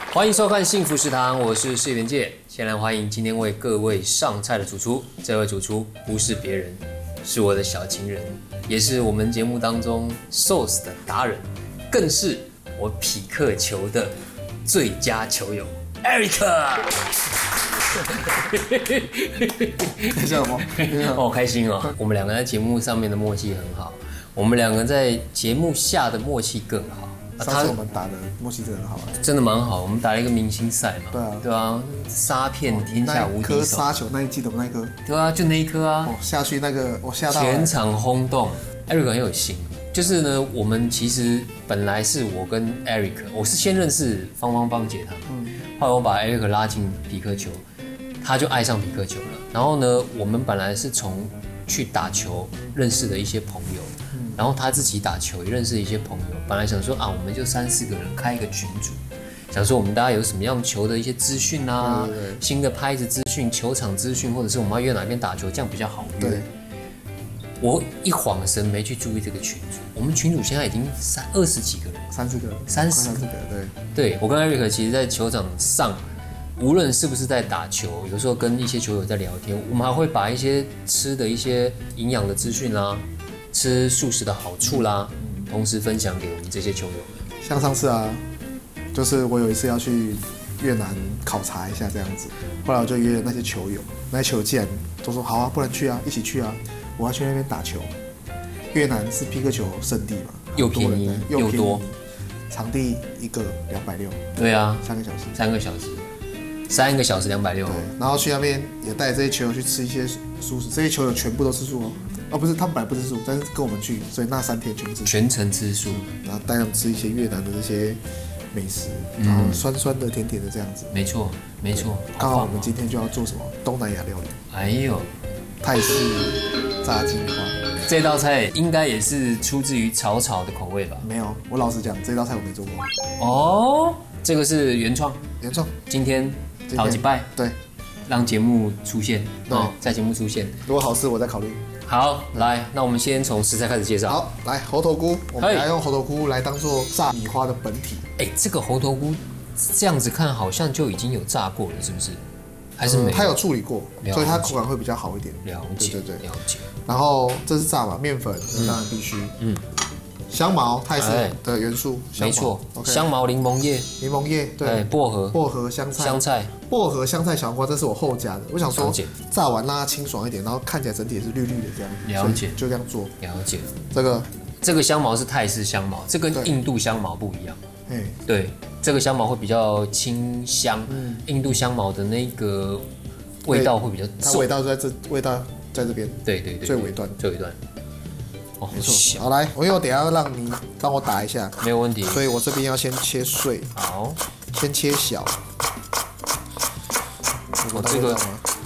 欢迎收看幸福食堂，我是谢元介。先来欢迎今天为各位上菜的主厨，这位主厨不是别人，是我的小情人，也是我们节目当中 sauce 的达人，更是我匹克球的最佳球友 Eric。 你笑什么？ 好开心哦！我们两个在节目上面的默契很好，我们两个在节目下的默契更好。 上次我们打的默契真的很好啊， 真的蛮好。我们打了一个明星赛嘛，对啊，杀遍天下无敌手。 那一颗杀球，那一记得那一颗？ 对啊，就那一颗啊， 下去那个我吓到全场轰动。Eric 很有心，就是呢，我们其实本来是我跟 Eric， 我是先认识芳姐他们，后来我把 Eric 拉进匹克球，他就爱上匹克球了。然后呢，我们本来是从去打球认识的一些朋友。然后他自己打球也认识一些朋友，本来想说啊，我们就3-4个人开一个群组，想说我们大家有什么样球的一些资讯啊，新的拍子资讯、球场资讯，或者是我们要约哪边打球，这样比较好约。对，我一晃神没去注意这个群组，我们群组现在已经20几个人 ，30个， 对，我跟 Eric 其实在球场上，无论是不是在打球，有时候跟一些球友在聊天，我们还会把一些吃的一些营养的资讯啊。吃素食的好处啦，同时分享给我们这些球友们。 像上次啊，就是我有一次要去越南考察一下这样子，后来我就约了那些球友，那些球友既然都说好啊，不然去啊，一起去啊，我要去那边打球。越南是匹克球圣地嘛， 又便宜又多， 场地一个260。 对啊 ，3个小时。 3个小时260。对， 然后去那边也带这些球友去吃一些素食，这些球友全部都吃素哦。不是，他们本来不吃素，但是跟我们去，所以那3天全程吃素，然后带他们吃一些越南的这些美食，然后酸酸的、甜甜的这样子。 没错。 刚好我们今天就要做什么东南亚料理？ 哎呦， 泰式炸金花。 这道菜应该也是出自于草草的口味吧？ 没有，我老实讲，这道菜我没做过。 哦，这个是原创。今天讨几拜， 对， 让节目出现，在节目出现。 如果好吃，我再考虑。 好，来，那我们先从食材开始介绍。 好，来猴头菇，我们来用猴头菇来当做炸米花的本体。 这个猴头菇这样子看好像就已经有炸过了，是不是？还是没有？ 它有处理过，所以它口感会比较好一点。 了解。 然后这是炸嘛，面粉当然必须。香茅，泰式的元素， 没错。香茅、柠檬叶， 对， 薄荷、 香菜， 薄荷、香菜、小黄瓜，这是我后加的。我想说，炸完让它清爽一点，然后看起来整体也是绿绿的这样。 了解， 就这样做。 了解。 这个香茅是泰式香茅，这跟印度香茅不一样。对，这个香茅会比较清香，印度香茅的那个味道会比较重。 它味道在这边。 对， 最尾段。 没错， 好来，因为我等一下要让你帮我打一下， 没有问题。 所以我这边要先切碎， 好， 先切小。 我这个